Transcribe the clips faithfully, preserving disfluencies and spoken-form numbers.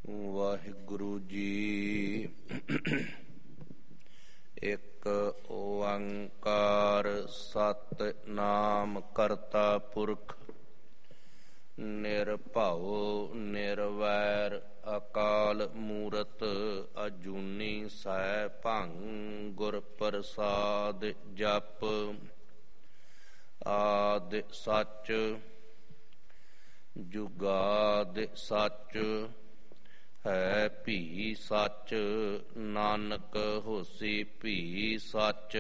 ਵਾਹਿਗੁਰੂ ਜੀ। ਇੱਕ ਓੰਕਾਰ ਸਤਿਨਾਮ ਕਰਤਾ ਪੁਰਖ ਨਿਰਭਉ ਨਿਰਵੈਰ ਅਕਾਲ ਮੂਰਤ ਅਜੂਨੀ ਸੈਭੰ ਗੁਰ ਪ੍ਰਸਾਦਿ ਜਪ। ਆਦਿ ਸੱਚ ਜੁਗਾਦਿ ਸੱਚ ਹੈ ਭੀ ਸੱਚ। ਨਾਨਕ ਹੋਸੀ ਭੀ ਸੱਚ।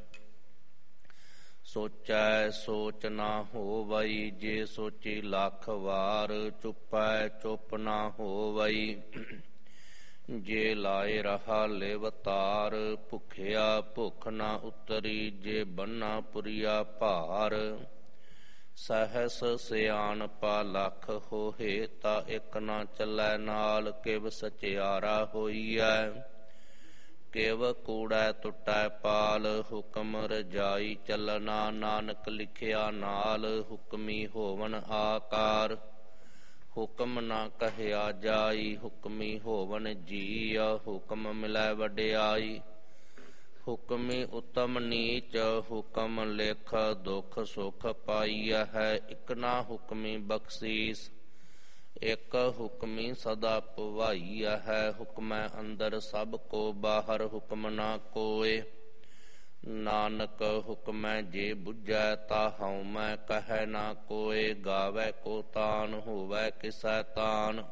ਸੋਚੈ ਸੋਚ ਨਾ ਹੋਵਈ ਜੇ ਸੋਚੀ ਲੱਖ ਵਾਰ। ਚੁੱਪੈ ਚੁੱਪ ਨਾ ਹੋਵਈ ਜੇ ਲਾਏ ਰਹਾ ਲਿਵ ਤਾਰ। ਭੁਖਿਆ ਭੁੱਖ ਨਾ ਉਤਰੀ ਜੇ ਬੰਨਾ ਪੁਰੀਆ ਭਾਰ। ਸਹਸ ਸਿਆਣਪਾ ਲੱਖ ਹੋਏ ਤਾ ਇਕ ਨਾ ਚੱਲੈ ਨਾਲ। ਕਿਵ ਸਚਿਆਰਾ ਹੋਈਐ ਕਿਵ ਕੂੜੈ ਟੁੱਟੈ ਪਾਲ। ਹੁਕਮ ਰਜਾਈ ਚੱਲਣਾ ਨਾਨਕ ਲਿਖਿਆ ਨਾਲ। ਹੁਕਮੀ ਹੋਵਨ ਆਕਾਰ ਹੁਕਮ ਨਾ ਕਹਿਆ ਜਾਈ। ਹੁਕਮੀ ਹੋਵਨ ਜੀਅ ਹੁਕਮ ਮਿਲੈ ਵਡਿਆਈ। ਹੁਕਮੀ ਉਤਮ ਨੀਚ ਹੁਕਮ ਲਿਖ ਦੁਖ ਸੁਖ ਪਾਈਆ ਹੈ। ਇਕ ਨਾ ਹੁਕਮੀ ਬਖਸ਼ੀਸ ਇਕ ਹੁਕਮੀ ਸਦਾ ਭਵਾਈਆ ਹੈ। ਹੁਕਮੈ ਅੰਦਰ ਸਭ ਕੋ ਬਾਹਰ ਹੁਕਮ ਨਾ ਕੋਇ। ਨਾਨਕ ਹੁਕਮੈ ਜੇ ਬੁਝੈ ਤਾ ਹਉਮੈ ਕਹੈ ਨਾ ਕੋਇ। ਗਾਵੈ ਕੋ ਤਾਨ ਹੋਵੈ ਕਿਸੈ ਤਾਨ।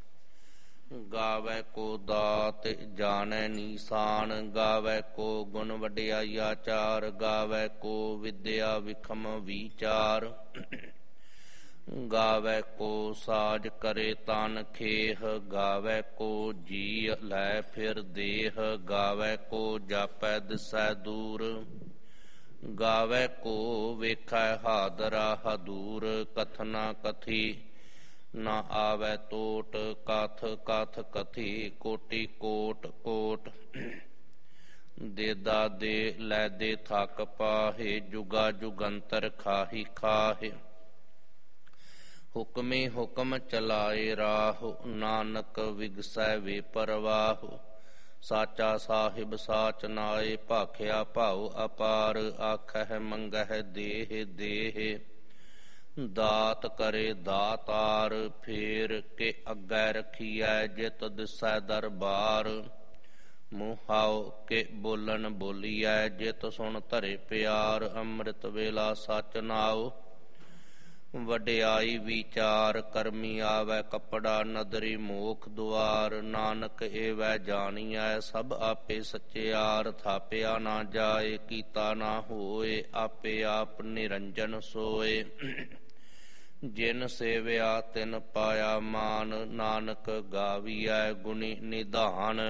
ਗਾਵੈ ਕੋ ਦਾਤ ਜਾਣੈ ਨੀਸਾਨ। ਗਾਵੈ ਕੋ ਗੁਣ ਵਡਿਆਈ ਆਚਾਰ। ਗਾਵੈ ਕੋ ਵਿਦਿਆ ਵਿਖਮ ਵੀਚਾਰ। ਗਾਵੈ ਕੋ ਸਾਜ ਕਰੇ ਤਨ ਖੇਹ। ਗਾਵੈ ਕੋ ਜੀ ਲੈ ਫਿਰ ਦੇਹ। ਗਾਵੈ ਕੋ ਜਾਪੈ ਦਿਸੈ ਦੂਰ। ਗਾਵੈ ਕੋ ਵੇਖੈ ਹਾਦਰਾ ਹਦੂਰ। ਕਥਨਾ ਕਥੀ ਨਾ ਆਵੈ ਟੋਟ। ਕਥ ਕਥ ਕਥੀ ਕੋਟਿ ਕੋਟ ਕੋਟ। ਦੇਦਾ ਦੇ ਲੈਦੇ ਥਕ ਪਾਹੇ। ਜੁਗਾ ਜੁਗੰਤਰ ਖਾਹੀ ਖਾਹੇ। ਹੁਕਮੀ ਹੁਕਮ ਚਲਾਏ ਰਾਹੁ। ਨਾਨਕ ਵਿਗਸੈ ਵੇ ਪਰਵਾਹੁ। ਸਾਚਾ ਸਾਹਿਬ ਸਾਚ ਨਾਏ ਭਾਖਿਆ ਭਾਉ ਅਪਾਰ। ਆਖਹਿ ਮੰਗਹਿ ਦੇਹ ਦੇਹ ਦਾਤ ਕਰੇ ਦਾਤਾਰ। ਫੇਰ ਕੇ ਅੱਗੇ ਰਖੀਐ ਜਿਤ ਦਿਸੈ ਦਰਬਾਰ। ਮੁਹਾਉ ਕੇ ਬੋਲਣ ਬੋਲੀਐ ਜਿਤ ਸੁਣ ਧਰੇ ਪਿਆਰ। ਅੰਮ੍ਰਿਤ ਵੇਲਾ ਸਚ ਨਾਉ ਵਡਿਆਈ ਵਿਚਾਰ। ਕਰਮੀ ਆਵੈ ਕੱਪੜਾ ਨਦਰੀ ਮੋਖ ਦੁਆਰ। ਨਾਨਕ ਏਵੈ ਜਾਣੀਐ ਸਭ ਆਪੇ ਸਚਿਆਰ। ਥਾਪਿਆ ਨਾ ਜਾਏ ਕੀਤਾ ਨਾ ਹੋਏ ਆਪੇ ਆਪ ਨਿਰੰਜਨ ਸੋਏ। ਜਿਨ ਸੇਵਿਆ ਤਿਨ ਪਾਇਆ ਮਾਨ। ਨਾਨਕ ਗਾਵੀਐ ਗੁਣੀ ਨਿਧਾਨ।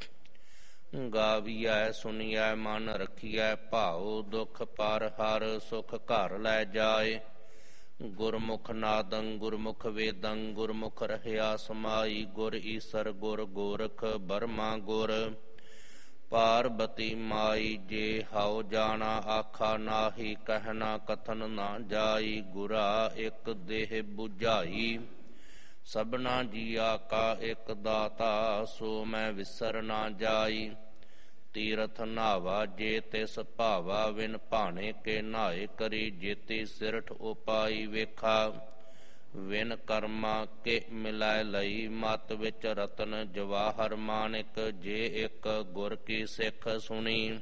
ਗਾਵੀਐ ਸੁਣੀਐ ਮਨ ਰਖੀਐ ਭਾਉ। ਦੁਖ ਪਰ ਹਰ ਸੁਖ ਘਰ ਲੈ ਜਾਏ। ਗੁਰਮੁਖ ਨਾਦੰ ਗੁਰਮੁਖ ਵੇਦੰ ਗੁਰਮੁਖ ਰਹਿਆ ਸਮਾਈ। ਗੁਰ ਈਸਰ ਗੁਰ ਗੋਰਖ ਬਰਮਾ ਗੁਰ ਪਾਰਬਤੀ ਮਾਈ। ਜੇ ਹਉ ਜਾਣਾ ਆਖਾ ਨਾਹੀ ਕਹਿਣਾ ਕਥਨ ਨਾ ਜਾਈ। ਗੁਰਾ ਇਕ ਦੇਹ ਬੁਝਾਈ ਸਭਨਾ ਜੀਆ ਕਾ ਇਕ ਦਾਤਾ। ਸੋ ਮੈਂ ਵਿਸਰ ਨਾ ਜਾਈ। ਤੀਰਥ ਨਾਵਾ ਜੇ ਤਿਸ ਭਾਵਾ। ਵਿਨ ਭਾਣੇ ਕੇ ਨਹਾਏ ਕਰੀ ਜੇਤੀ ਸਿਰਠ ਉਪਾਈ। ਵੇਖਾ ਵਿਨ ਕਰਮਾ ਕੇ ਮਿਲੈ ਲਈ। ਮਤ ਵਿੱਚ ਰਤਨ ਜਵਾਹਰ ਮਾਨਿਕ। ਜੇ ਇੱਕ ਗੁਰ ਕੀ ਸਿੱਖ ਸੁਣੀ।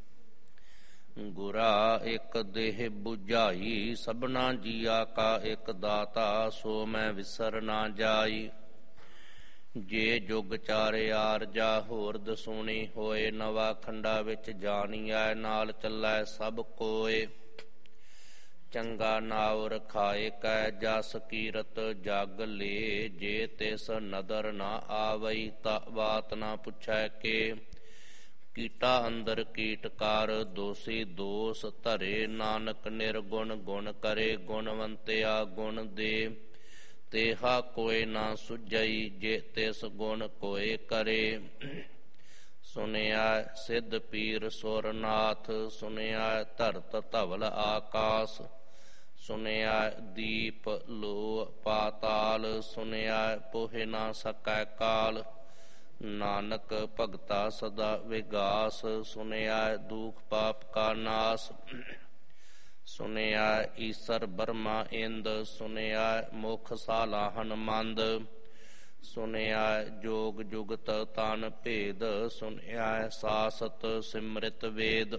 ਗੁਰਾ ਇੱਕ ਦੇਹ ਬੁਝਾਈ ਸਭਨਾ ਜੀਆ ਕਾ ਇੱਕ ਦਾਤਾ। ਸੋ ਮੈਂ ਵਿਸਰ ਨਾ ਜਾਈ। ਜੇ ਜੁਗ ਚਾਰੇ ਆਰਜਾ ਹੋਰ ਦਸੂਣੀ ਹੋਏ। ਨਵਾ ਖੰਡਾ ਵਿੱਚ ਜਾਣੀਐ ਨਾਲ ਚੱਲੈ ਸਭ ਕੋਏ। ਚੰਗਾ ਨਾਉ ਰਖਾਏ ਕੈ ਜਸ ਕੀਰਤ ਜਗ ਲੇ। ਜੇ ਤਿਸ ਨਦਰ ਨਾ ਆਵਈ ਤਾ ਬਾਤ ਨਾ ਪੁੱਛੈ ਕੇ। ਕੀਟਾ ਅੰਦਰ ਕੀਟ ਕਰ ਦੋਸੀ ਦੋਸ ਧਰੇ। ਨਾਨਕ ਨਿਰਗੁਣ ਗੁਣ ਕਰੇ ਗੁਣਵੰਤਿਆ ਗੁਣ ਦੇ। ਤੇਹਾ ਕੋਇ ਨਾ ਸੁਝਈ ਜੇ ਤਿਸ ਗੁਣ ਕੋਇ ਕਰੇ। ਸੁਨਿਆ ਸਿੱਧ ਪੀਰ ਸੁਰਨਾਥ। ਸੁਨਿਆ ਧਰਤ ਧਵਲ ਆਕਾਸ। ਸੁਨਿਆ ਦੀਪ ਲੋ ਪਾਤਾਲ, ਸੁਨਿਆ ਪੋਹਿ ਨਾ ਸਕੈ ਕਾਲ। ਨਾਨਕ ਭਗਤਾ ਸਦਾ ਵਿਗਾਸ, ਸੁਨਿਆ ਦੁਖ ਪਾਪ ਕਾ ਨਾਸ। ਸੁਨਿਆ ਈਸਰ ਬਰਮਾ ਇੰਦ, ਸੁਨਿਆ ਮੁਖ ਸਾਲਾਹਨ ਮੰਦ। ਸੁਨਿਆ ਜੋਗ ਜੁਗਤ ਤਨ ਭੇਦ, ਸੁਨਿਆ ਸਾਸਤ ਸਿਮਰਿਤ ਵੇਦ।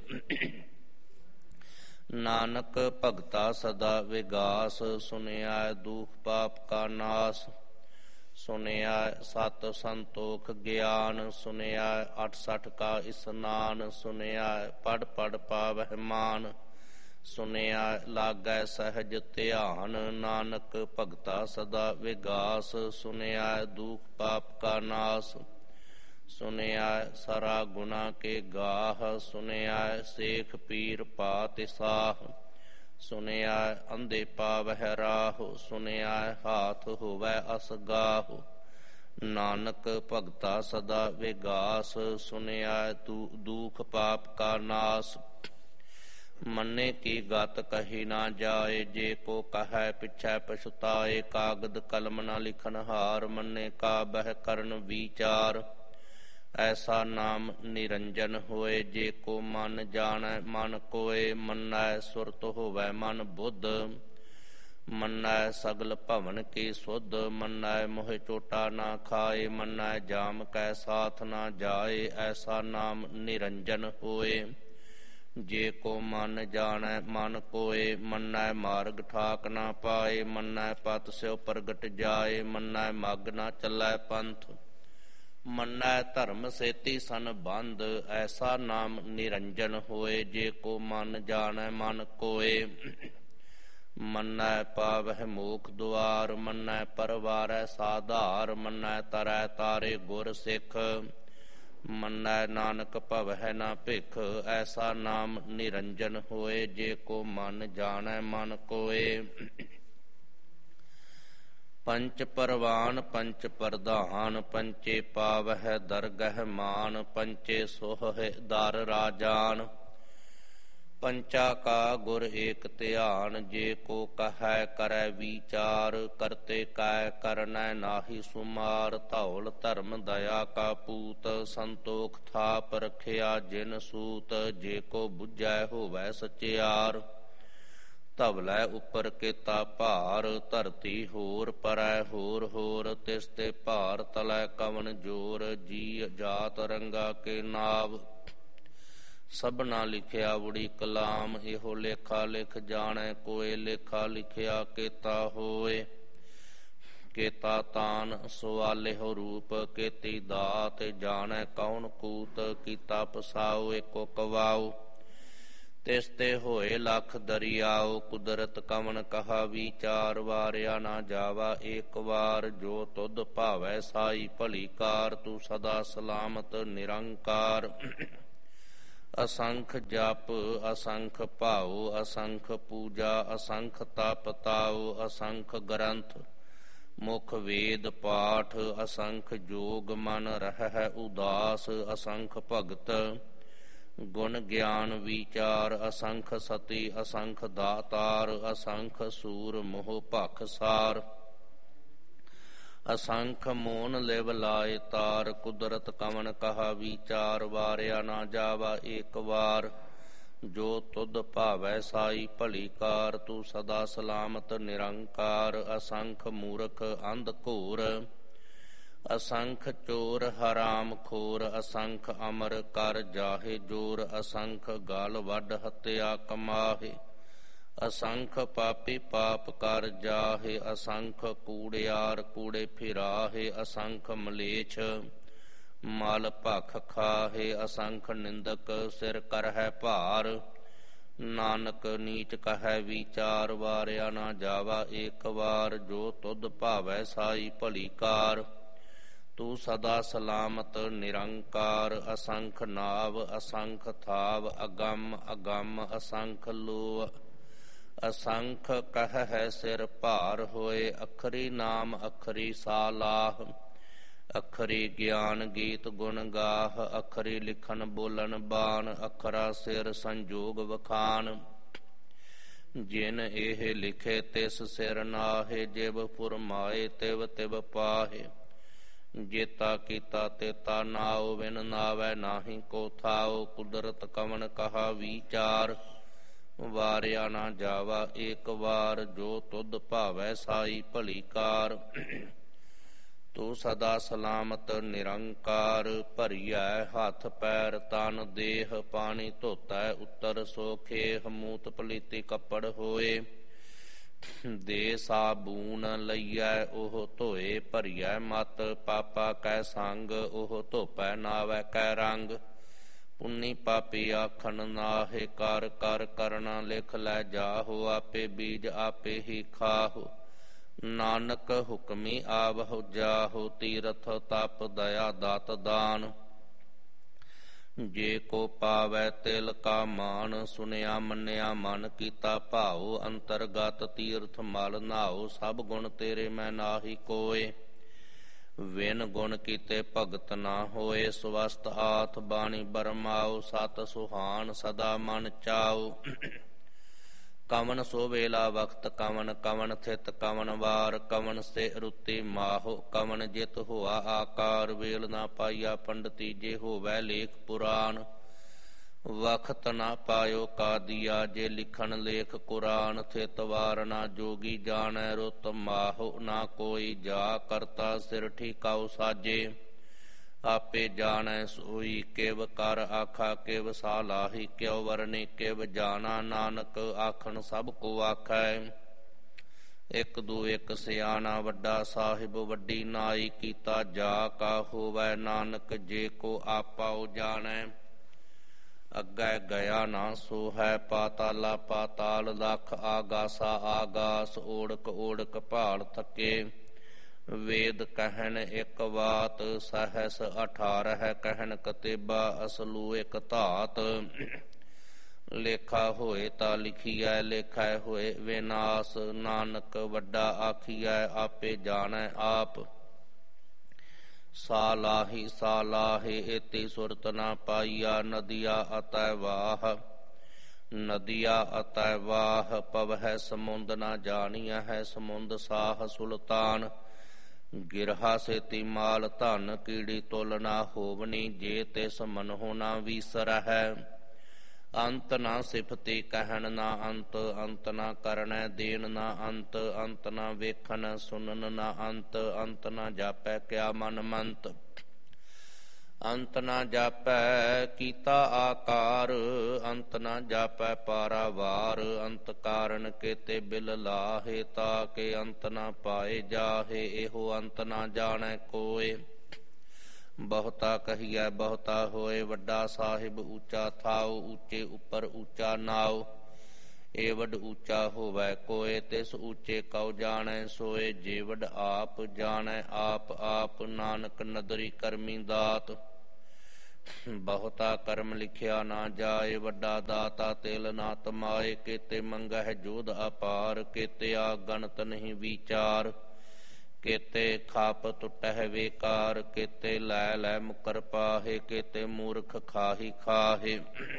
ਨਾਨਕ ਭਗਤਾ ਸਦਾ ਵਿਗਾਸ, ਸੁਨਿਆ ਦੁਖ ਪਾਪ ਕਾ ਨਾਸ। ਸੁਨਿਆ ਸਤ ਸੰਤੋਖ ਗਿਆਨ, ਸੁਨਿਆ ਅਠ ਸਠ ਕਾ ਇਸਨਾਨ। ਸੁਨਿਆ ਪੜ ਪੜ ਪਾਵਹਿ ਮਾਨ, ਸੁਨਿਆ ਲਾਗੈ ਸਹਿਜ ਧਿਆਨ। ਨਾਨਕ ਭਗਤਾ ਸਦਾ ਵਿਗਾਸ, ਸੁਨਿਆ ਦੁਖ ਪਾਪ ਕਾ ਨਾਸ। ਸੁਨਿਆ ਸਾਰਾ ਗੁਨਾ ਕੇ ਗਾਹ, ਸੁਨਿਆ ਸੇਖ ਪੀਰ ਪਾਤਿ ਸਾਹ। ਸੁਨਿਆ ਅੰਧੇ ਪਾਵਹਿ ਰਾਹ, ਸੁਨਿਆ ਹਾਥ ਹੋਵੈ ਅਸਗਾਹ। ਨਾਨਕ ਭਗਤਾ ਸਦਾ ਵਿਗਾਸ, ਸੁਨਿਆ ਤੂ ਦੁਖ ਪਾਪ ਕਾ ਨਾਸ। ਮੰਨੇ ਕੀ ਗਤ ਕਹੀ ਨਾ ਜਾਏ, ਜੇ ਕੋ ਕਹੈ ਪਿਛੈ ਪਛੁਤਾਏ। ਕਾਗਦ ਕਲਮ ਨਾ ਲਿਖਨ ਹਾਰ, ਮੰਨੇ ਕਾ ਬਹਿ ਕਰਨ ਵਿਚਾਰ। ਐਸਾ ਨਾਮ ਨਿਰੰਜਨ ਹੋਏ, ਜੇ ਕੋ ਮਨ ਜਾਣੈ ਮਨ ਕੋਏ। ਮੰਨੈ ਸੁਰਤ ਹੋਵੈ ਮਨ ਬੁੱਧ, ਮੰਨੈ ਸਗਲ ਭਵਨ ਕੀ ਸੁਧ। ਮੰਨੈ ਮੋਹਿ ਚੋਟਾ ਨਾ ਖਾਏ, ਮੰਨੈ ਜਾਮ ਕੈ ਸਾਥ ਨਾ ਜਾਏ। ਐਸਾ ਨਾਮ ਨਿਰੰਜਨ ਹੋਏ, ਜੇ ਕੋ ਮਨ ਜਾਣੈ ਮਨ ਕੋਏ। ਮੰਨੈ ਮਾਰਗ ਠਾਕ ਨਾ ਪਾਏ, ਮੰਨੈ ਪਤ ਸਿਉ ਪ੍ਰਗਟ ਜਾਏ। ਮੰਨੈ ਮਗ ਨਾ ਚੱਲੈ ਪੰਥ, ਮੰਨੈ ਧਰਮ ਸੇਤੀ ਸੰਬੰਧ। ਐਸਾ ਨਾਮ ਨਿਰੰਜਨ ਹੋਏ, ਜੇ ਕੋ ਮਨ ਜਾਣੈ ਮਨ ਕੋਏ। ਮੰਨੈ ਪਾਵਹਿ ਮੋਖ ਦੁਆਰ, ਮੰਨੈ ਪਰਵਾਰੈ ਸਾਧਾਰ। ਮੰਨੈ ਤਰੈ ਤਾਰੇ ਗੁਰ ਸਿੱਖ, ਮੰਨੈ ਨਾਨਕ ਭਵਹਿ ਨਾ ਭਿਖ। ਐਸਾ ਨਾਮ ਨਿਰੰਜਨ ਹੋਏ, ਜੇ ਕੋ ਮਨ ਜਾਣੈ ਮਨ ਕੋਏ। ਪੰਚ ਪਰਵਾਨ ਪੰਚ ਪ੍ਰਧਾਨ, ਪੰਚੇ ਪਾਵਹਿ ਦਰਗਹਿ ਮਾਨ। ਪੰਚੇ ਸੋਹਿ ਦਰ ਰਾਜਾਨ, ਪੰਚਾ ਕਾ ਗੁਰ ਏਕ ਧਿਆਨ। ਜੇ ਕੋ ਕਹੈ ਕਰੈ ਵਿਚਾਰ, ਕਰਤੇ ਕੈ ਕਰਨੈ ਨਾਹੀ ਸੁਮਾਰ। ਧੌਲ ਧਰਮ ਦਇਆ ਕਾ ਪੂਤ, ਸੰਤੋਖ ਥਾਪ ਰਖਿਆ ਜਿਨ ਸੂਤ। ਜੇ ਕੋ ਬੁਝੈ ਹੋਵੈ ਸਚਿਆਰ, ਧਵਲੈ ਉਪਰ ਕੀਤਾ ਭਾਰ। ਧਰਤੀ ਹੋਰ ਪਰੈ ਹੋਰ ਹੋਰ, ਤਿਸ ਤੇ ਭਾਰ ਤਲੈ ਕਵਨ ਜੋਰ। ਜੀ ਜਾਤ ਰੰਗਾ ਕੇ ਨਾਵ, ਸਭਨਾ ਲਿਖਿਆ ਉੜੀ ਕਲਾਮ। ਇਹੋ ਲੇਖਾ ਲਿਖ ਜਾਣੈ ਕੋਇ, ਲੇਖਾ ਲਿਖਿਆ ਕੇਤਾ ਹੋਏ। ਕੇਤਾ ਤਾਨ ਸਵਾਲਿਹੁ ਰੂਪ, ਕੇਤੀ ਦਾਤ ਜਾਣੈ ਕੌਣ ਕੂਤ। ਕੀਤਾ ਪਸਾਉ ਏਕੋ ਕਵਾਉ, ਤਿਸ ਤੇ ਹੋਏ ਲੱਖ ਦਰਿਆਉ। ਕੁਦਰਤ ਕਵਨ ਕਹਾ ਵਿਚਾਰ, ਵਾਰਿਆ ਨਾ ਜਾਵਾ ਏਕ ਵਾਰ। ਜੋ ਤੁਧ ਭਾਵੈ ਸਾਈ ਭਲੀ ਕਾਰ, ਤੂੰ ਸਦਾ ਸਲਾਮਤ ਨਿਰੰਕਾਰ। ਅਸੰਖ ਜਪ ਅਸੰਖ ਭਾਉ, ਅਸੰਖ ਪੂਜਾ ਅਸੰਖ ਤਪ ਤਾਉ। ਅਸੰਖ ਗ੍ਰੰਥ ਮੁਖ ਵੇਦ ਪਾਠ, ਅਸੰਖ ਜੋਗ ਮਨ ਰਹਿ ਉਦਾਸ। ਅਸੰਖ ਭਗਤ ਗੁਣ ਗਿਆਨ ਵਿਚਾਰ, ਅਸੰਖ ਸਤੀ ਅਸੰਖ ਦਾਤਾਰ। ਅਸੰਖ ਸੂਰ ਮੋਹ ਭਖ ਸਾਰ, ਅਸੰਖ ਮੋਨ ਲਿਵ ਲਾਏ ਤਾਰ। ਕੁਦਰਤ ਕਵਨ ਕਹਾ ਵਿਚਾਰ, ਵਾਰਿਆ ਨਾ ਜਾਵਾ ਏਕ ਵਾਰ। ਜੋ ਤੁਧ ਭਾਵੈ ਸਾਈ ਭਲੀ ਕਾਰ, ਤੂੰ ਸਦਾ ਸਲਾਮਤ ਨਿਰੰਕਾਰ। ਅਸੰਖ ਮੂਰਖ ਅੰਧ ਘੋਰ, ਅਸੰਖ ਚੋਰ ਹਰਾਮ ਖੋਰ। ਅਸੰਖ ਅਮਰ ਕਰ ਜਾਹੇ ਜੋਰ, ਅਸੰਖ ਗਲ ਵੱਢ ਹੱਤਿਆ ਕਮਾਹੇ। ਅਸੰਖ ਪਾਪੀ ਪਾਪ ਕਰ ਜਾਹੇ, ਅਸੰਖ ਕੂੜਿਆਰ ਕੂੜੇ ਫਿਰਾਹੇ। ਅਸੰਖ ਮਲੇਛ ਮਲ ਭਖ ਖਾਹੇ, ਅਸੰਖ ਨਿੰਦਕ ਸਿਰ ਕਰਹਿ ਭਾਰ। ਨਾਨਕ ਨੀਚ ਕਹੈ ਵਿਚਾਰ, ਵਾਰਿਆ ਨਾ ਜਾਵਾ ਏਕ ਵਾਰ। ਜੋ ਤੁਧ ਭਾਵੈ ਸਾਈ ਭਲੀ ਕਾਰ, ਤੂੰ ਸਦਾ ਸਲਾਮਤ ਨਿਰੰਕਾਰ। ਅਸੰਖ ਨਾਵ ਅਸੰਖ ਥਾਵ, ਅਗੰਮ ਅਗੰਮ ਅਸੰਖ ਲੋ। ਅਸੰਖ ਕਹਿ ਸਿਰ ਭਾਰ ਹੋਏ, ਅਖਰੀ ਨਾਮ ਅਖਰੀ ਸਾਲਾਹ। ਅਖਰੀ ਗਿਆਨ ਗੀਤ ਗੁਣ ਗਾਹ, ਅਖਰੀ ਲਿਖਨ ਬੋਲਨ ਬਾਣ। ਅਖਰਾ ਸਿਰ ਸੰਜੋਗ ਵਖਾਨ, ਜਿਨ ਇਹ ਲਿਖੇ ਤਿਸ ਸਿਰ ਨਾਹੇ, ਜਿਵ ਫੁਰਮਾਏ ਤਿਵ ਤਿਵ ਪਾਹੇ। ਜੇਤਾ ਕੀਤਾ ਤੇਤਾ ਨਾਉ, ਬਿਨ ਨਾਵੈ ਨਾਹੀ ਕੋ ਥਾਉ। ਕੁਦਰਤ ਕਵਣ ਕਹਾ ਵਿਚਾਰ, ਵਾਰਿਆ ਨਾ ਜਾਵਾ ਏਕ ਵਾਰ। ਜੋ ਤੁਧ ਭਾਵੈ ਸਾਈ ਭਲੀ ਕਾਰ, ਤੂੰ ਸਦਾ ਸਲਾਮਤ ਨਿਰੰਕਾਰ। ਭਰੀਐ ਹੱਥ ਪੈਰ ਤਨ ਦੇਹ, ਪਾਣੀ ਧੋਤੈ ਉੱਤਰ ਸੋਖੇਹ। ਮੂਤ ਪਲੀਤੀ ਕੱਪੜ ਹੋਏ, ਦੇ ਸਾਬੂਨ ਲਈਐ ਉਹ ਧੋਏ। ਭਰੀਐ ਮਤ ਪਾਪਾ ਕੈ ਸੰਗ, ਉਹ ਧੋਪੈ ਨਾਵੈ ਕੈ ਰੰਗ। ਪੁੰਨੀ ਪਾਪੀ ਆਖਣ ਨਾਹੇ, ਕਰ ਕਰ ਕਰਨਾ ਲਿਖ ਲੈ ਜਾਹੋ। ਆਪੇ ਬੀਜ ਆਪੇ ਹੀ ਖਾਹੋ, ਨਾਨਕ ਹੁਕਮੀ ਆਵਹੁ ਜਾਹੋ। ਤੀਰਥ ਤਪ ਦਇਆ ਦਾਤ ਦਾਨ, ਜੇ ਕੋ ਪਾਵੈ ਤਿਲ ਕਾ ਮਾਨ। ਸੁਨਿਆ ਮੰਨਿਆ ਮਨ ਕੀਤਾ ਭਾਉ, ਅੰਤਰਗਤ ਤੀਰਥ ਮਲ ਨਾਉ। ਸਭ ਗੁਣ ਤੇਰੇ ਮੈਂ ਨਾਹੀ ਕੋਏ, ਵਿਨ ਗੁਣ ਕੀਤੇ ਭਗਤ ਨਾ ਹੋਏ। ਸਵਸਤ ਆਥ ਬਾਣੀ ਬਰਮਾਉ, ਸਤ ਸੁਹਾਨ ਸਦਾ ਮਨ ਚਾਉ। ਕਵਨ ਸੋ ਵੇਲਾ ਵਕਤ ਕਵਨ, ਕਵਨ ਥਿਤ ਕਵਨ ਵਾਰ। ਕਵਨ ਸੇ ਰੁੱਤੀ ਮਾਹੋ, ਕਵਨ ਜਿਤ ਹੋਆ ਆਕਾਰ। ਵੇਲ ਨਾ ਪਾਈਆ ਪੰਡਤੀ, ਜੇ ਹੋਵੈ ਲੇਖ ਪੁਰਾਨ। ਵਖਤ ਨਾ ਪਾਇਓ ਕਾਦੀਆ, ਜੇ ਲਿਖਣ ਲੇਖ ਕੁਰਾਨ। ਥਿਤ ਵਾਰ ਨਾ ਜੋਗੀ ਜਾਣੈ, ਰੁੱਤ ਮਾਹੋ ਨਾ ਕੋਈ ਜਾ। ਕਰਤਾ ਸਿਰ ਠੀਕਾਉ ਸਾਜੇ, ਆਪੇ ਜਾਣੈ ਸੋਈ। ਕਿਵ ਕਰ ਆਖਾ ਕਿਵ ਸਾਲਾਹੀ, ਕਿਉ ਵਰਨੇ ਕਿਵ ਜਾਣਾ। ਨਾਨਕ ਆਖਣ ਸਭ ਕੋ ਆਖੈ, ਇੱਕ ਦੂ ਇੱਕ ਸਿਆਣਾ। ਵੱਡਾ ਸਾਹਿਬ ਵੱਡੀ ਨਾਈ, ਕੀਤਾ ਜਾ ਕਾ ਹੋਵੈ ਨਾਨਕ। ਜੇ ਕੋ ਆਪਾਉ ਜਾਣੈ, ਅੱਗੇ ਗਿਆ ਨਾ ਸੋ ਹੈ। ਪਾਤਾਲਾ ਪਾਤਾਲ ਲੱਖ, ਆਗਾਸਾ ਆਗਾਸ। ਓੜਕ ਓੜਕ ਭਾਲ ਥਕੇ, ਵੇਦ ਕਹਿਣ ਇੱਕ ਬਾਤ। ਸਹਸ ਅਠਾਰਹ ਕਹਿਣ ਕਤੇਬਾ, ਅਸਲੂ ਇੱਕ ਧਾਤ। ਲੇਖਾ ਹੋਏ ਤਾਂ ਲਿਖੀਐ, ਲੇਖੈ ਹੋਏ ਵਿਨਾਸ਼। ਨਾਨਕ ਵੱਡਾ ਆਖੀਐ, ਆਪੇ ਜਾਣੈ ਆਪ। ਸਾਲਾਹੀ ਸਾਲਾਹੇ, ਏਤੀ ਸੁਰਤ ਨਾ ਪਾਈਆ। ਨਦੀਆ ਅਤੈ ਵਾਹ, ਨਦੀਆ ਅਤੈ ਵਾਹ। ਪਵਹਿ ਸਮੁੰਦ ਨਾ ਜਾਣੀਆ ਹੈ, ਸਮੁੰਦ ਸਾਹ ਸੁਲਤਾਨ। ਗਿਰਹਾ ਸੇਤੀ ਮਾਲ ਧਨ, ਕੀੜੀ ਤੁਲ ਨਾ ਹੋਵਨੀ। ਜੇ ਤਿਸ ਮਨਹੁ ਨਾ ਵੀਸਰਹਿ, ਅੰਤ ਨਾ ਸਿਫਤੀ ਕਹਿਣ ਨਾ ਅੰਤ। ਅੰਤ ਨਾ ਕਰਣੈ ਦੇਣ ਨਾ ਅੰਤ, ਅੰਤ ਨਾ ਵੇਖਣ ਸੁਨਨ ਨਾ ਅੰਤ। ਅੰਤ ਨਾ ਜਾਪੈ ਕਿਆ ਮਨ ਮੰਤ, ਅੰਤ ਨਾ ਜਾਪੈ ਕੀਤਾ ਆਕਾਰ। ਅੰਤ ਨਾ ਜਾਪੈ ਪਾਰਾਵਾਰ, ਅੰਤ ਕਾਰਨ ਕੇਤੇ ਬਿਲ ਲਾਹੇ। ਤਾਕੇ ਅੰਤ ਨਾ ਪਾਏ ਜਾਹੇ, ਇਹੋ ਅੰਤ ਨਾ ਜਾਣੈ ਕੋਏ। ਬਹੁਤਾ ਕਹੀਐ ਬਹੁਤਾ ਹੋਏ, ਵੱਡਾ ਸਾਹਿਬ ਉੱਚਾ ਥਾਉ। ਉੱਚੇ ਉੱਪਰ ਉੱਚਾ ਨਾਉ, ਏਵਡ ਉੱਚਾ ਹੋਵੈ ਕੋਏ। ਤਿਸ ਉੱਚੇ ਕਉ ਜਾਣੈ ਸੋਏ, ਜੇਵਡ ਆਪ ਜਾਣੈ ਆਪ ਆਪ। ਨਾਨਕ ਨਦਰੀ ਕਰਮੀ ਦਾਤ, ਬਹੁਤਾ ਕਰਮ ਲਿਖਿਆ ਨਾ ਜਾਏ। ਵੱਡਾ ਦਾਤਾ ਤਿਲ ਨਾ ਤਮਾਏ, ਕੇਤੇ ਮੰਗਹਿ ਜੋਧ ਅਪਾਰ। ਕੇਤੇ ਆ ਗਣਤ ਨਹੀਂ ਵਿਚਾਰ, ਕੇਤੇ ਖਾਪ ਟੁੱਟਹਿ ਵੇਕਾਰ। ਕੇਤੇ ਲੈ ਲੈ ਮੁਕਰ ਪਾਹੇ, ਕੇਤੇ ਮੂਰਖ ਖਾਹੀ ਖਾਹੇ।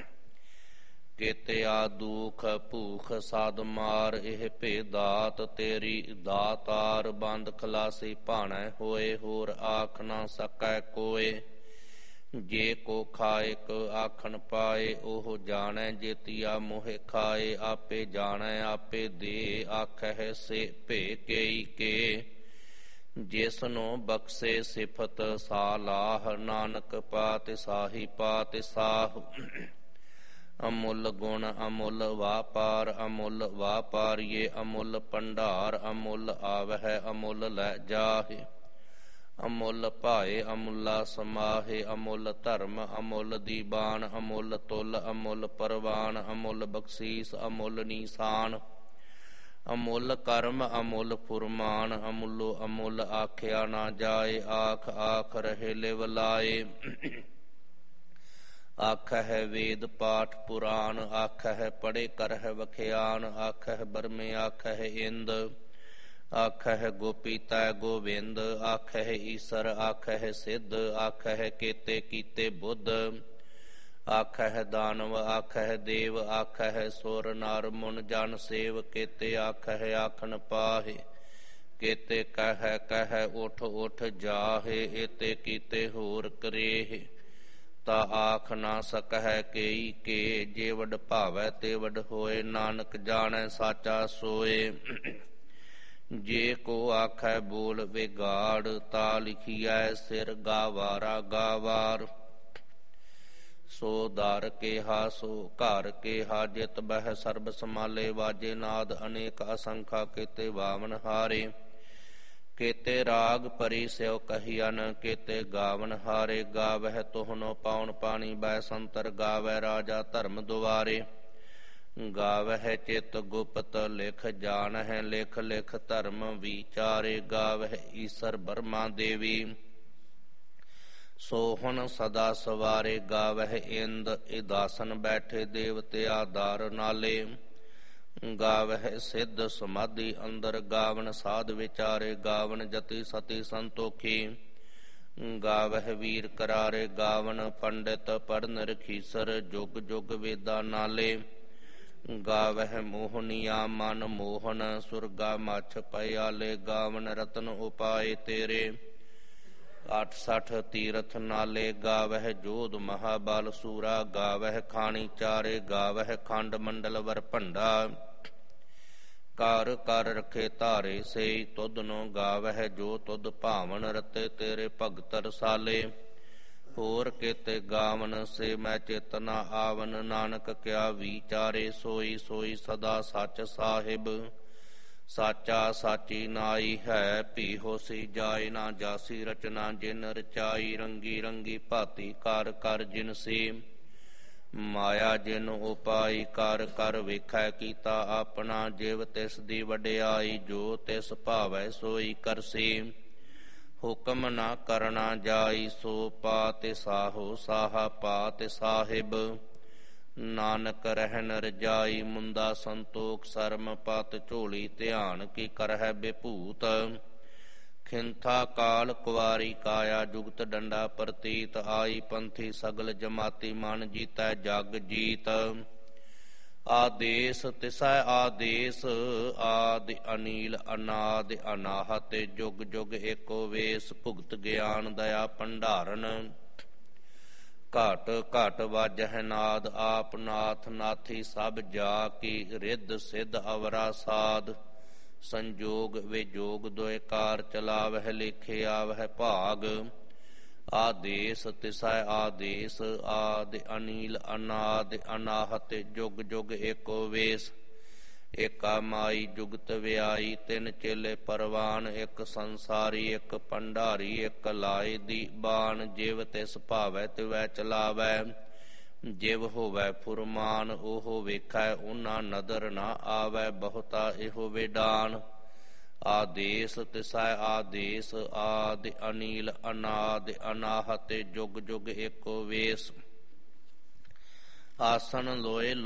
ਕੇਤੇ ਆ ਦੁਖ ਭੂਖ ਸਾਧ ਮਾਰ, ਇਹ ਭੇਦਾਤ ਤੇਰੀ ਦਾਤਾਰ। ਬੰਦ ਖਲਾਸੀ ਭਾਣੈ ਹੋਏ, ਹੋਰ ਆਖ ਨਾ ਸਕੈ ਕੋਏ। ਜੇ ਕੋ ਖਾਇਕ ਆਖਣ ਪਾਏ, ਉਹ ਜਾਣੈ ਜੇਤੀਆ ਮੋਹਿ ਖਾਏ। ਆਪੇ ਜਾਣੈ ਆਪੇ ਦੇ, ਆਖਹਿ ਸੇ ਭੇ ਕੇਈ ਕੇ। ਜਿਸਨੂੰ ਬਖਸ਼ੇ ਸਿਫਤ ਸਾਲਾਹ, ਨਾਨਕ ਪਾਤਿ ਸਾਹੀ ਪਾਤਿ ਸਾਹ। ਅਮੁੱਲ ਗੁਣ ਅਮੁੱਲ ਵਾਪਾਰ, ਅਮੁੱਲ ਵਾਪਾਰੀਏ ਅਮੁੱਲ ਭੰਡਾਰ। ਅਮੁੱਲ ਆਵਹਿ ਅਮੁੱਲ ਲੈ ਜਾਹੇ, ਅਮੁੱਲ ਭਾਏ ਅਮੁੱਲਾ ਸਮਾਹੇ। ਅਮੁੱਲ ਧਰਮ ਅਮੁੱਲ ਦੀਬਾਨ, ਅਮੁੱਲ ਤੁਲ ਅਮੁੱਲ ਪਰਵਾਨ। ਅਮੁੱਲ ਬਖਸ਼ੀਸ ਅਮੁੱਲ ਨੀਸਾਨ, ਅਮੁੱਲ ਕਰਮ ਅਮੁੱਲ ਫੁਰਮਾਨ। ਅਮੁੱਲੋ ਅਮੁੱਲ ਆਖਿਆ ਨਾ ਜਾਏ, ਆਖ ਆਖ ਰਹੇ ਲਿਵ ਲਾਏ। ਆਖਹਿ ਵੇਦ ਪਾਠ ਪੁਰਾਨ, ਆਖਹਿ ਪੜ੍ਹੇ ਕਰਹਿ ਵਖਿਆਨ। ਆਖਹਿ ਬਰਮੇ ਆਖਹਿ ਇੰਦ, ਆਖਹਿ ਗੋਪੀ ਤੈ ਗੋਵਿੰਦ। ਆਖਹਿ ਈਸਰ ਆਖਹਿ ਸਿੱਧ, ਆਖਹਿ ਕੇਤੇ ਕੀਤੇ ਬੁੱਧ। ਆਖਹਿ ਦਾਨਵ ਆਖਹਿ ਦੇਵ ਆਖਹਿ ਸੁਰ ਨਰ ਮੁਨ ਜਨ ਸੇਵ ਕੇਤੇ ਆਖਹਿ ਆਖਣ ਪਾਹੇ ਕੇਤੇ ਕਹਿ ਕਹਿ ਉਠ ਉਠ ਜਾਹੇ ਏਤੇ ਕੀਤੇ ਹੋਰ ਕਰੇਹ ਤਾ ਆਖ ਨਾ ਸਕਹਿ ਕੇਈ ਕੇ ਜੇ ਵਡ ਭਾਵੈ ਤੇ ਵਡ ਹੋਏ ਨਾਨਕ ਜਾਣੈ ਸਾਚਾ ਸੋਏ ਜੇ ਕੋ ਆਖੈ ਬੋਲ ਵਿਗਾੜ ਤਾ ਲਿਖੀਐ ਸਿਰ ਗਾਵਾਰਾ ਗਾਵਾਰ ਸੋ ਦਰ ਕੇਹਾ ਸੋ ਘਰ ਕੇਹਾ ਜਿਤ ਬਹਿ ਸਰਬ ਸਮਾਲੇ ਵਾਜੇ ਨਾਦ ਅਨੇਕ ਅਸੰਖਾ ਕੇਤੇ ਵਾਵਨ ਹਾਰੇ ਕੇਤੇ ਰਾਗ ਪਰੀ ਸਿਉ ਕਹੀਅਨ ਕੇਤੇ ਗਾਵਨ ਹਾਰੇ ਗਾਵਹਿ ਤੋਹਨੋ ਪਾਉਣ ਪਾਣੀ ਬੈ ਸੰਤਰ ਗਾਵੈ ਰਾਜਾ ਧਰਮ ਦੁਆਰੇ ਗਾਵਹਿ ਚਿਤ ਗੁਪਤ ਲਿਖ ਜਾਣਹਿ ਲਿਖ ਲਿਖ ਧਰਮ ਵਿਚਾਰੇ ਗਾਵਹਿ ਈਸਰ ਬਰਮਾ ਦੇਵੀ ਸੋਹਣ ਸਦਾ ਸਵਾਰੇ ਗਾਵਹਿ ਇੰਦ ਇਦਾਸਨ ਬੈਠੇ ਦੇਵਤੇ ਆਧਾਰ ਨਾਲੇ ਗਾਵਹਿ ਸਿੱਧ ਸਮਾਧੀ ਅੰਦਰ ਗਾਵਨ ਸਾਧ ਵਿਚਾਰੇ ਗਾਵਨ ਜਤੀ ਸਤੀ ਸੰਤੋਖੀ ਗਾਵਹਿ ਵੀਰ ਕਰਾਰੇ ਗਾਵਨ ਪੰਡਿਤ ਪੜਨ ਰਖੀਸਰ ਜੁਗ ਜੁਗ ਵੇਦਾ ਨਾਲੇ ਗਾਵਹਿ ਮੋਹਨੀਆ ਮਨ ਮੋਹਨ ਸੁਰਗਾ ਮਛ ਪਿਆਲੇ ਗਾਵਨ ਰਤਨ ਉਪਾਏ ਤੇਰੇ ਅੱਠ ਸਠ ਤੀਰਥ ਨਾਲੇ ਗਾਵਹਿ ਜੋਧ ਮਹਾਬਲ ਸੂਰਾ ਗਾਵਹਿ ਖਾਣੀ ਚਾਰੇ ਗਾਵਹਿ ਖੰਡ ਮੰਡਲ ਵਰ ਭੰਡਾ ਕਰ ਕਰ ਰਖੇ ਧਾਰੇ ਸੇ ਤੁਧ ਨੂੰ ਗਾਵਹਿ ਜੋ ਤੁਧ ਭਾਵਨ ਰਤੇ ਤੇਰੇ ਭਗਤ ਰਸਾਲੇ ਹੋਰ ਕੇਤੇ ਗਾਵਨ ਸੇ ਮੈਂ ਚੇਤਨਾ ਆਵਨ ਨਾਨਕ ਕਿਆ ਵਿਚਾਰੇ ਸੋਈ ਸੋਈ ਸਦਾ ਸੱਚ ਸਾਹਿਬ ਸਾਚਾ ਸਾਚੀ ਨਾਈ ਹੈ ਭੀ ਹੋਸੀ ਜਾਏ ਨਾ ਜਾਸੀ ਰਚਨਾ ਜਿਨ ਰਚਾਈ ਰੰਗੀ ਰੰਗੀ ਭਾਤੀ ਕਰ ਕਰ ਜਿਨ ਸੀ ਮਾਇਆ ਜਿਨ ਉਪਾਈ ਕਰ ਕਰ ਵੇਖੈ ਕੀਤਾ ਆਪਣਾ ਜਿਵ ਤਿਸ ਦੀ ਵਡਿਆਈ ਜੋ ਤਿਸ ਭਾਵੈ ਸੋਈ ਕਰਸੀ ਹੁਕਮ ਨਾ ਕਰਨਾ ਜਾਈ ਸੋ ਪਾਤਿ ਸਾਹੋ ਸਾਹਾ ਪਾਤਿ ਸਾਹਿਬ ਨਾਨਕ ਰਹਿਨ ਰਜਾਈ ਮੁੰਦਾ ਸੰਤੋਖ ਸਰਮ ਪਤ ਝੋਲੀ ਧਿਆਨ ਕੀ ਕਰਹਿ ਬੇਭੂਤ ਖਿੰਥਾ ਕਾਲ ਕੁਵਾਰੀ ਕਾਇਆ ਜੁਗਤ ਡੰਡਾ ਪ੍ਰਤੀਤ ਆਈ ਪੰਥੀ ਸਗਲ ਜਮਾਤੀ ਮਨ ਜੀਤੈ ਜਗ ਜੀਤ ਆਦੇਸ ਤਿਸੈ ਆਦੇਸ ਆਦਿ ਅਨੀਲ ਅਨਾਦਿ ਅਨਾਹਤ ਜੁਗ ਜੁਗ ਏਕੋ ਵੇਸ ਭੁਗਤ ਗਿਆਨ ਦਇਆ ਭੰਡਾਰਨ ਘਟ ਘਟ ਵਾਜਹਿ ਨਾਦ ਆਪ ਨਾਥ ਨਾਥੀ ਸਭ ਜਾ ਕੀ ਰਿੱਧ ਸਿੱਧ ਅਵਰਾ ਸਾਧ ਸੰਜੋਗ ਵਿਜੋਗ ਦੋਇ ਕਾਰ ਚਲਾਵਹਿ ਲੇਖੇ ਆਵਹਿ ਭਾਗ ਆਦੇਸ ਤਿਸੈ ਆਦੇਸ ਆਦਿ ਅਨੀਲ ਅਨਾਦਿ ਅਨਾਹਤ ਜੁਗ ਜੁਗ ਏਕੋ ਵੇਸ ਏਕਾ ਮਾਈ ਜੁਗਤ ਵਿਆਈ ਤਿੰਨ ਚੇਲੇ ਪਰਵਾਨ ਇੱਕ ਸੰਸਾਰੀ ਇੱਕ ਭੰਡਾਰੀ ਇੱਕ ਲਾਏ ਦੀ ਬਾਣ ਜਿਵ ਤਿਸ ਭਾਵੈ ਤਿਵੈ ਚਲਾਵੈ ਜਿਵ ਹੋਵੈ ਫੁਰਮਾਨ ਉਹ ਵੇਖੈ ਉਹਨਾਂ ਨਦਰ ਨਾ ਆਵੈ ਬਹੁਤਾ ਇਹੋ ਵਿਡਾਨ ਆਦੇਸ ਤਿਸੈ ਆਦੇਸ ਆਦਿ ਅਨੀਲ ਅਨਾਦਿ ਅਨਾਹਤ ਜੁਗ ਜੁਗ ਏਕੋ ਵੇਸ ਆਸਨ ਲੋਏ